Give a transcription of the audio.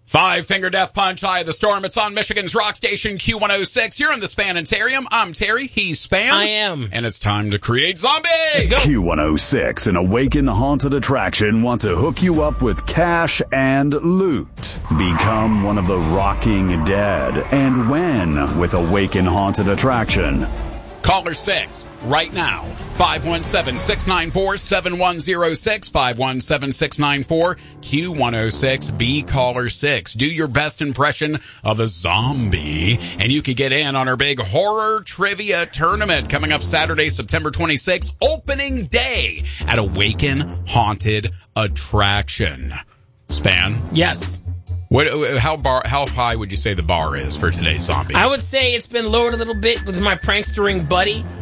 Five-finger death punch, Eye of the Storm. It's on Michigan's rock station Q106. You're in the Spanitarium. I'm Terry. He's Span. I am. And it's time to create zombies. Let's go. Q106, an Awaken Haunted attraction, want to hook you up with cash and loot. Become one of the rocking dead and win with Awaken Haunted attraction. Caller 6 right now. 517-694-7106. 517-694-Q106. Be caller 6. Do your best impression of a zombie, and you can get in on our big horror trivia tournament coming up Saturday, September 26th, opening day at Awaken Haunted Attraction. Span? Yes. How high would you say the bar is for today's zombies? I would say it's been lowered a little bit with my prankstering buddy.